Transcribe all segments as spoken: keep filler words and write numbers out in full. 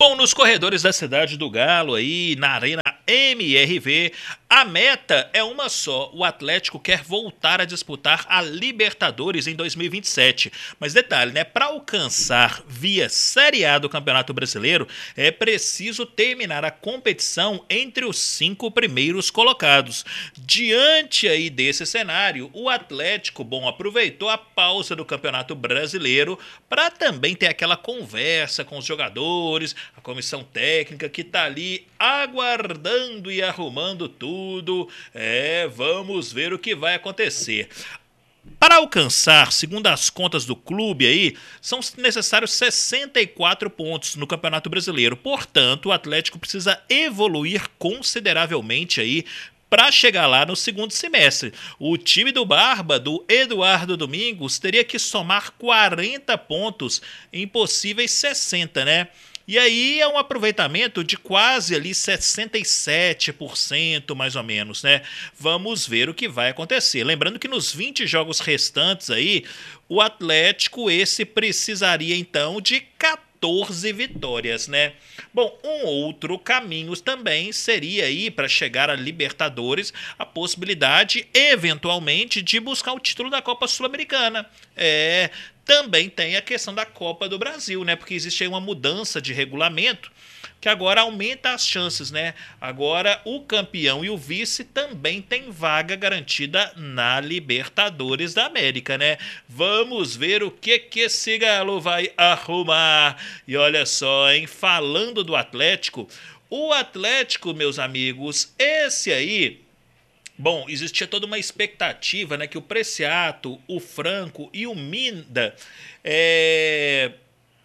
Bom, nos corredores da cidade do Galo aí, na Arena M R V, a meta é uma só. O Atlético quer voltar a disputar a Libertadores em dois mil e vinte e sete. Mas detalhe, né? Para alcançar via Série A do Campeonato Brasileiro, é preciso terminar a competição entre os cinco primeiros colocados. Diante aí desse cenário, o Atlético, bom, aproveitou a pausa do Campeonato Brasileiro para também ter aquela conversa com os jogadores, a comissão técnica que está ali aguardando e arrumando tudo. É, vamos ver o que vai acontecer. Para alcançar, segundo as contas do clube aí, são necessários sessenta e quatro pontos no Campeonato Brasileiro. Portanto, o Atlético precisa evoluir consideravelmente aí para chegar lá no segundo semestre. O time do Barba, do Eduardo Domingos, teria que somar quarenta pontos em possíveis sessenta, né? E aí é um aproveitamento de quase ali sessenta e sete por cento, mais ou menos, né? Vamos ver o que vai acontecer. Lembrando que nos vinte jogos restantes aí, o Atlético esse precisaria então de quatorze vitórias, né? Bom, um outro caminho também seria aí para chegar a Libertadores a possibilidade, eventualmente, de buscar o título da Copa Sul-Americana. É, também tem a questão da Copa do Brasil, né? Porque existe aí uma mudança de regulamento que agora aumenta as chances, né? Agora o campeão e o vice também tem vaga garantida na Libertadores da América, né? Vamos ver o que que esse Galo vai arrumar. E olha só, hein? Falando do Atlético, o Atlético, meus amigos, esse aí... Bom, existia toda uma expectativa, né, que o Preciato, o Franco e o Minda é,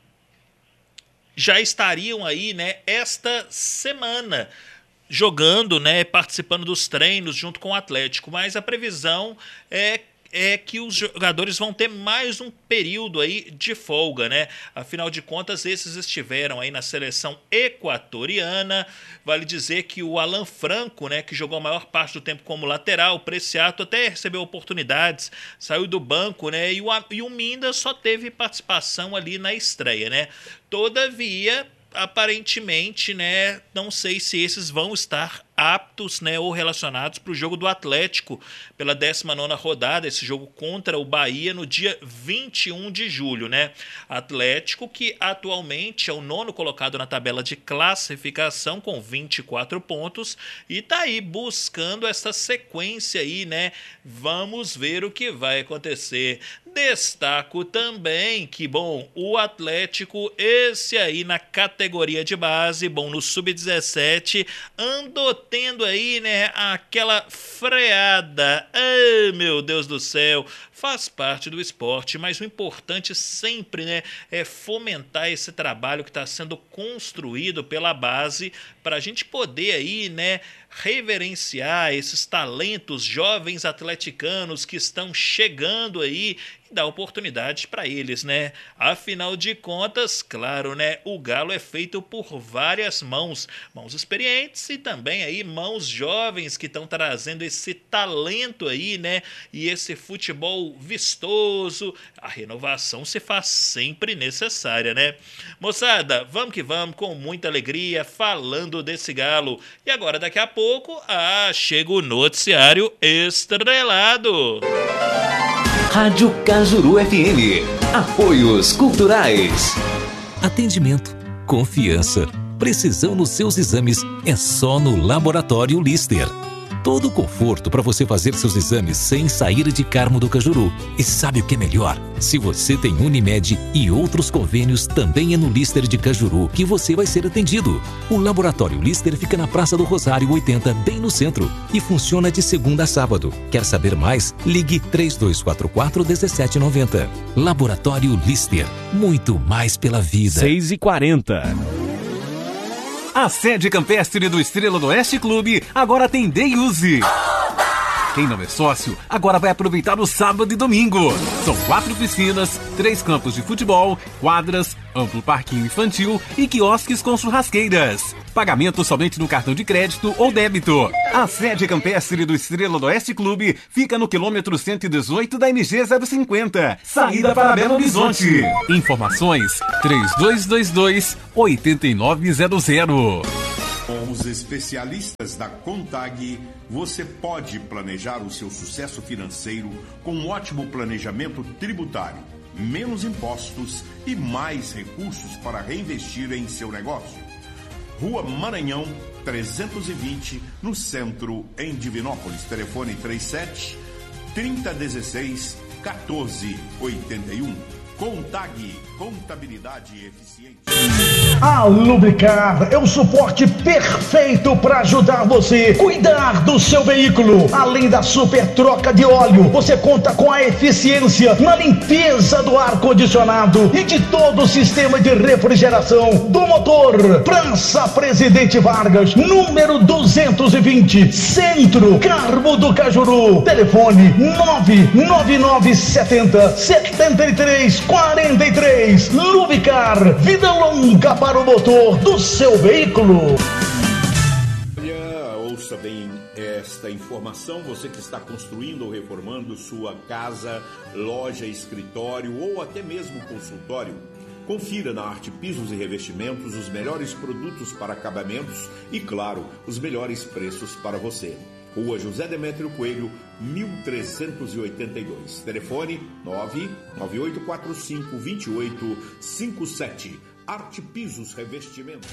já estariam aí, né, esta semana jogando, né, participando dos treinos junto com o Atlético, mas a previsão é é que os jogadores vão ter mais um período aí de folga, né? Afinal de contas, esses estiveram aí na seleção equatoriana. Vale dizer que o Alan Franco, né, que jogou a maior parte do tempo como lateral, o Preciato até recebeu oportunidades, saiu do banco, né? E o, e o Minda só teve participação ali na estreia, né? Todavia, aparentemente, né, não sei se esses vão estar aptos, né, ou relacionados para o jogo do Atlético pela décima nona rodada, esse jogo contra o Bahia no dia vinte e um de julho, né? Atlético que atualmente é o nono colocado na tabela de classificação com vinte e quatro pontos e tá aí buscando essa sequência aí, né? Vamos ver o que vai acontecer. Destaco também que, bom, o Atlético, esse aí na categoria de base, bom, no sub dezessete, andou tendo aí, né, aquela freada. Ai, meu Deus do céu, faz parte do esporte, mas o importante sempre, né, é fomentar esse trabalho que está sendo construído pela base para a gente poder aí, né, reverenciar esses talentos jovens atleticanos que estão chegando aí e dar oportunidades para eles, né? Afinal de contas, claro, né, o Galo é feito por várias mãos, mãos experientes e também aí mãos jovens que estão trazendo esse talento aí, né, e esse futebol vistoso. A renovação se faz sempre necessária, né? Moçada, vamos que vamos, com muita alegria, falando desse Galo. E agora, daqui a pouco, ah, chega o noticiário estrelado. Rádio Cajuru F M. Apoios culturais. Atendimento, confiança, precisão nos seus exames é só no Laboratório Lister. Todo o conforto para você fazer seus exames sem sair de Carmo do Cajuru. E sabe o que é melhor? Se você tem Unimed e outros convênios, também é no Lister de Cajuru que você vai ser atendido. O Laboratório Lister fica na Praça do Rosário oitenta, bem no centro, e funciona de segunda a sábado. Quer saber mais? Ligue três dois quatro quatro, um sete nove zero. Laboratório Lister, muito mais pela vida. seis e quarenta. A sede campestre do Estrela do Oeste Clube agora tem Day Use. Quem não é sócio, agora vai aproveitar o sábado e domingo. São quatro piscinas, três campos de futebol, quadras, amplo parquinho infantil e quiosques com churrasqueiras. Pagamento somente no cartão de crédito ou débito. A sede campestre do Estrela do Oeste Clube fica no quilômetro cento e dezoito da M G zero cinquenta, saída para Belo Horizonte. Informações três dois dois dois, oito nove zero zero. Com os especialistas da Contag, você pode planejar o seu sucesso financeiro com um ótimo planejamento tributário, menos impostos e mais recursos para reinvestir em seu negócio. Rua Maranhão, trezentos e vinte, no centro, em Divinópolis. Telefone trinta e sete, trinta, dezesseis, quatorze, oitenta e um. Contag, contabilidade eficiente. A Lubricar é o suporte perfeito para ajudar você a cuidar do seu veículo. Além da super troca de óleo, você conta com a eficiência na limpeza do ar-condicionado e de todo o sistema de refrigeração do motor. Praça Presidente Vargas, número duzentos e vinte, Centro, Carmo do Cajuru. Telefone nove nove nove sete zero, sete três quatro três. Lubricar, vida longa para o motor do seu veículo. Olha, ouça bem esta informação. Você que está construindo ou reformando sua casa, loja, escritório ou até mesmo consultório, confira na Arte Pisos e Revestimentos os melhores produtos para acabamentos e, claro, os melhores preços para você. Rua José Demétrio Coelho, mil trezentos e oitenta e dois. Telefone nove nove oito quatro cinco, dois oito cinco sete. Arte Pisos Revestimentos.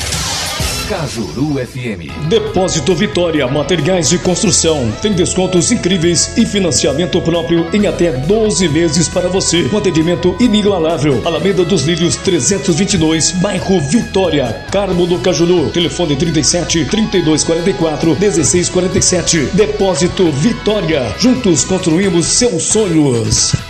Cajuru F M. Depósito Vitória, materiais de construção. Tem descontos incríveis e financiamento próprio em até doze meses para você. Com atendimento inigualável. Alameda dos Lírios trezentos e vinte e dois, bairro Vitória, Carmo do Cajuru. Telefone trinta e sete, trinta e dois quarenta e quatro, dezesseis quarenta e sete. Depósito Vitória. Juntos construímos seus sonhos.